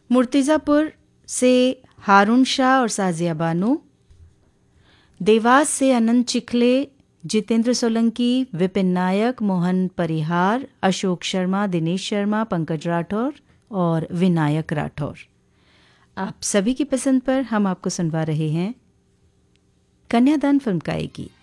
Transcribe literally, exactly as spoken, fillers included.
मुर्तिज़ापुर से हारून शाह और साजिया बानो, देवास से अनंत चिखले, जितेंद्र सोलंकी, विपिन नायक, मोहन परिहार, अशोक शर्मा, दिनेश शर्मा, पंकज राठौर और विनायक राठौर। आप सभी की पसंद पर हम आपको सुनवा रहे हैं कन्यादान फिल्म का एक गीत।